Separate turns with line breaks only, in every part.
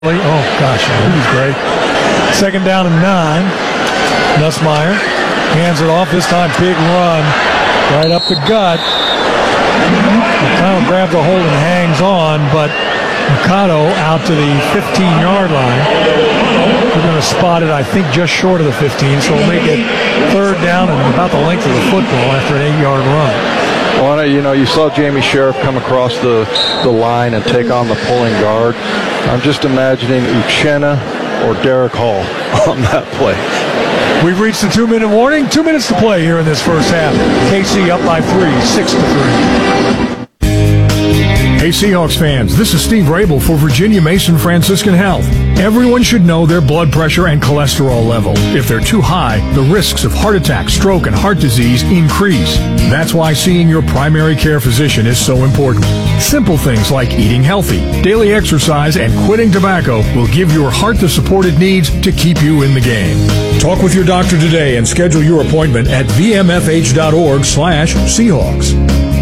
Oh, gosh, he was great. Second down and 9. Nussmeier hands it off. This time, big run right up the gut. O'Connell grabs a hold and hangs on, but Mercado out to the 15-yard line. We're going to spot it, I think, just short of the 15, so we'll make it third down and about the length of the football after an 8-yard run.
Well, you saw Jamie Sheriff come across the line and take on the pulling guard. I'm just imagining Uchenna or Derek Hall on that play.
We've reached the 2-minute warning. 2 minutes to play here in this first half. KC up by 3, 6-3.
Hey Seahawks fans, this is Steve Rabel for Virginia Mason Franciscan Health. Everyone should know their blood pressure and cholesterol level. If they're too high, the risks of heart attack, stroke, and heart disease increase. That's why seeing your primary care physician is so important. Simple things like eating healthy, daily exercise, and quitting tobacco will give your heart the support it needs to keep you in the game. Talk with your doctor today and schedule your appointment at vmfh.org/Seahawks.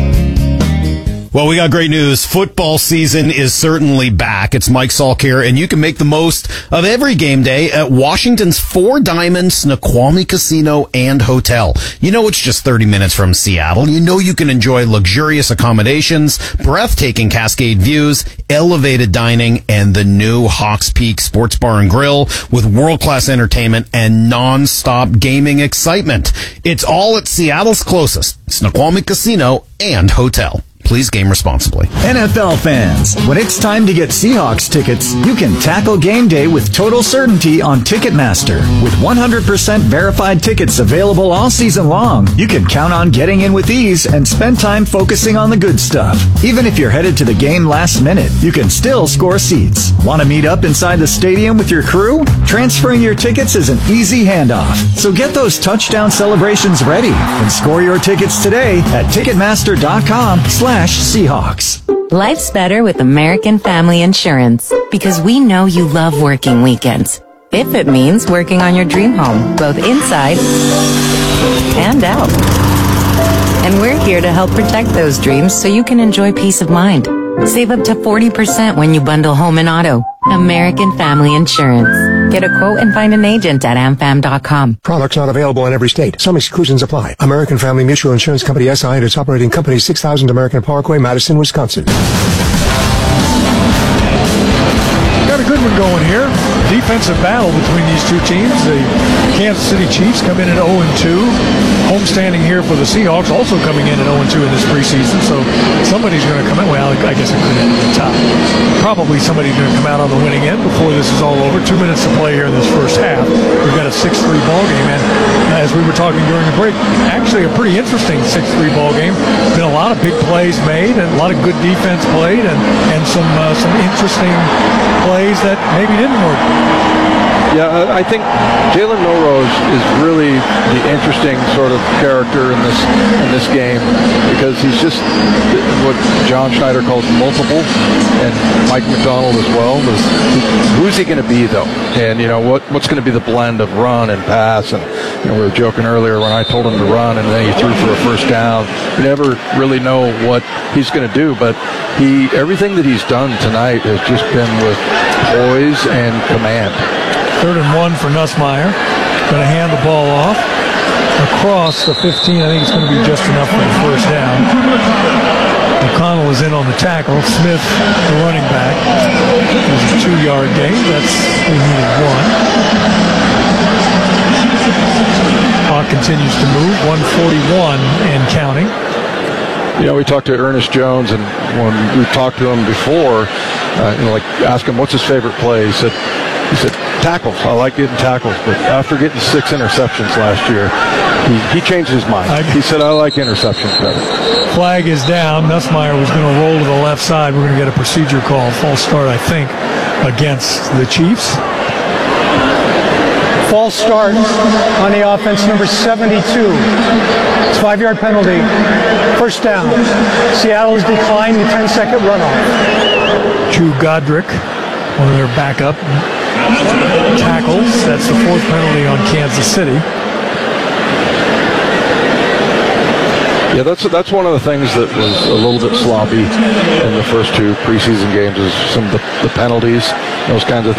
Well, we got great news. Football season is certainly back. It's Mike Salk here, and you can make the most of every game day at Washington's Four Diamond Snoqualmie Casino and Hotel. You know it's just 30 minutes from Seattle. You know you can enjoy luxurious accommodations, breathtaking Cascade views, elevated dining, and the new Hawks Peak Sports Bar and Grill with world-class entertainment and non-stop gaming excitement. It's all at Seattle's closest, Snoqualmie Casino and Hotel. Please game responsibly.
NFL fans, when it's time to get Seahawks tickets, you can tackle game day with total certainty on Ticketmaster. With 100% verified tickets available all season long, you can count on getting in with ease and spend time focusing on the good stuff. Even if you're headed to the game last minute, you can still score seats. Want to meet up inside the stadium with your crew? Transferring your tickets is an easy handoff. So get those touchdown celebrations ready and score your tickets today at Ticketmaster.com/Seahawks.
Life's better with American Family Insurance because we know you love working weekends. If it means working on your dream home, both inside and out. And we're here to help protect those dreams so you can enjoy peace of mind. Save up to 40% when you bundle home and auto. American Family Insurance. Get a quote and find an agent at amfam.com.
Products not available in every state. Some exclusions apply. American Family Mutual Insurance Company SI and its operating company 6000 American Parkway, Madison, Wisconsin.
Got a good one going here. Defensive battle between these two teams. The Kansas City Chiefs come in at 0-2. Homestanding here for the Seahawks, also coming in at 0-2 in this preseason. So somebody's going to come in. Well, I guess it could end at the top. Probably somebody's going to come out on the winning end before this is all over. 2 minutes to play here in this first half. We've got a 6-3 ball game, and as we were talking during the break, actually a pretty interesting 6-3 ball game. Been a lot of big plays made and a lot of good defense played, and some interesting plays that maybe didn't work.
Yeah, I think Jalen Milrose is really the interesting sort of character in this game because he's just what John Schneider calls multiple, and Mike McDonald as well. Who's he going to be though? And what's going to be the blend of run and pass? And we were joking earlier when I told him to run and then he threw for a first down. You never really know what he's going to do, but everything that he's done tonight has just been with poise and command.
3rd and 1 for Nussmeier. Going to hand the ball off across the 15. I think it's going to be just enough for the first down. O'Connell is in on the tackle. Smith, the running back. There's a 2-yard gain. We needed 1. Clock continues to move. 1:41 and counting.
We talked to Ernest Jones, and when we talked to him before, ask him what's his favorite play. He said, tackles. I like getting tackles, but after getting 6 interceptions last year, he changed his mind. He said, I like interceptions better.
Flag is down. Nussmeier was going to roll to the left side. We're going to get a procedure call. False start, I think, against the Chiefs.
False start on the offense, number 72. It's 5-yard penalty. First down. Seattle has declined the 10-second runoff.
Drew Godric, one of their backup tackles. That's the 4th penalty on Kansas City.
Yeah, that's one of the things that was a little bit sloppy in the first 2 preseason games is some of the penalties. those kinds of